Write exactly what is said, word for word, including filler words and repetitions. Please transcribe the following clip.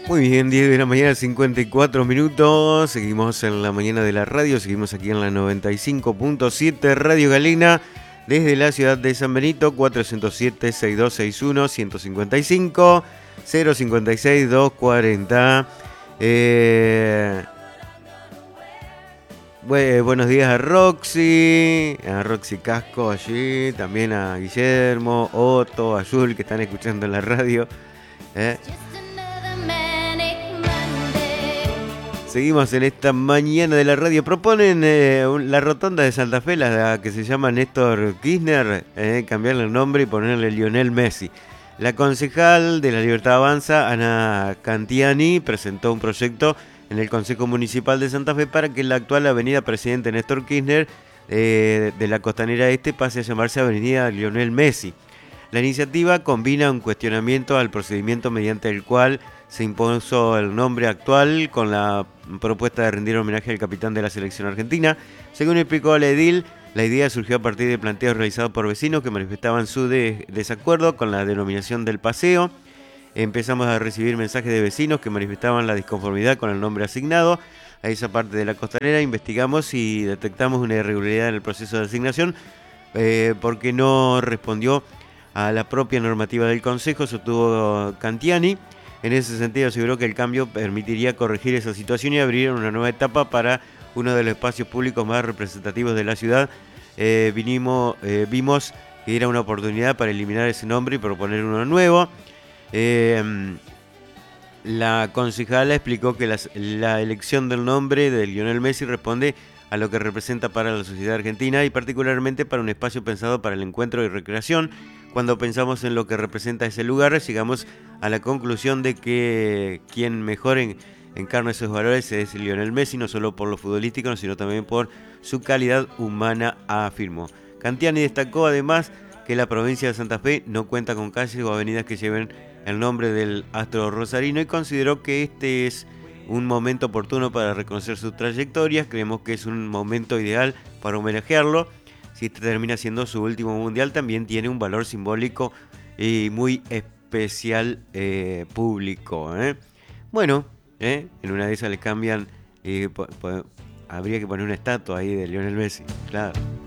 Muy bien, diez de la mañana, cincuenta y cuatro minutos. Seguimos en la mañana de la radio, seguimos aquí en la noventa y cinco punto siete Radio Galena, desde la ciudad de San Benito, cuatro cero siete, seis dos seis uno, uno cinco cinco, cero cinco seis, dos cuarenta. Eh, bu- buenos días a Roxy, a Roxy Casco allí, también a Guillermo, Otto, a Yul, que están escuchando en la radio. ¿eh? Seguimos en esta mañana de la radio. Proponen eh, un- la rotonda de Santa Fe, la que se llama Néstor Kirchner, eh, cambiarle el nombre y ponerle Lionel Messi. La concejal de La Libertad Avanza, Ana Cantiani, presentó un proyecto en el Consejo Municipal de Santa Fe para que la actual avenida Presidente Néstor Kirchner eh, de la Costanera Este pase a llamarse Avenida Lionel Messi. La iniciativa combina un cuestionamiento al procedimiento mediante el cual se impuso el nombre actual con la propuesta de rendir homenaje al capitán de la selección argentina. Según explicó la edil, la idea surgió a partir de planteos realizados por vecinos que manifestaban su de- desacuerdo con la denominación del paseo. Empezamos a recibir mensajes de vecinos que manifestaban la disconformidad con el nombre asignado a esa parte de la costanera. Investigamos y detectamos una irregularidad en el proceso de asignación eh, porque no respondió a la propia normativa del Consejo, sostuvo Cantiani. En ese sentido aseguró que el cambio permitiría corregir esa situación y abrir una nueva etapa para uno de los espacios públicos más representativos de la ciudad. Eh, vinimos, eh, vimos que era una oportunidad para eliminar ese nombre y proponer uno nuevo. Eh, la concejala explicó que las- la elección del nombre de Lionel Messi responde a lo que representa para la sociedad argentina y particularmente para un espacio pensado para el encuentro y recreación. Cuando pensamos en lo que representa ese lugar, llegamos a la conclusión de que quien mejor en- encarna esos valores es Lionel Messi, no solo por lo futbolístico, sino también por su calidad humana, afirmó. Cantiani destacó además que la provincia de Santa Fe no cuenta con calles o avenidas que lleven el nombre del astro rosarino y consideró que este es un momento oportuno para reconocer sus trayectorias. Creemos que es un momento ideal para homenajearlo. Si este termina siendo su último mundial, también tiene un valor simbólico y muy especial eh, público. ¿eh? Bueno, ¿eh? en una de esas le cambian, eh, po- po- habría que poner una estatua ahí de Lionel Messi, claro.